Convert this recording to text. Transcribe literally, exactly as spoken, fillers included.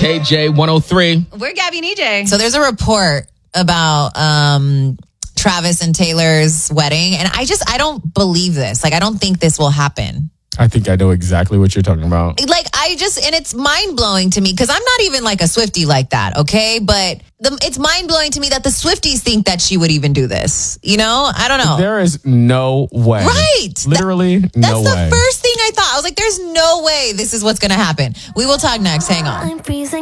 K J one oh three. We're Gabby and E J. So there's a report about um, Travis and Taylor's wedding. And I just, I don't believe this. Like, I don't think this will happen. I think I know exactly what you're talking about. Like, I just, and it's mind blowing to me because I'm not even like a Swiftie like that, okay? But the, it's mind blowing to me that the Swifties think that she would even do this. You know? I don't know. There is no way. Right. Literally, that, no that's way. the first thing I thought. I was like, there's no way this is what's going to happen. We will talk next. Hang on. I'm freezing.